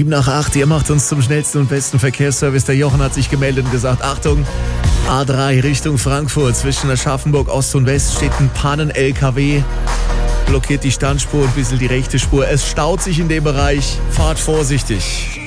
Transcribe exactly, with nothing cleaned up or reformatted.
Sieben nach acht, ihr macht uns zum schnellsten und besten Verkehrsservice. Der Jochen hat sich gemeldet und gesagt, Achtung, A drei Richtung Frankfurt. Zwischen Aschaffenburg Ost und West steht ein Pannen-L K W. Blockiert die Standspur und ein bisschen die rechte Spur. Es staut sich in dem Bereich. Fahrt vorsichtig.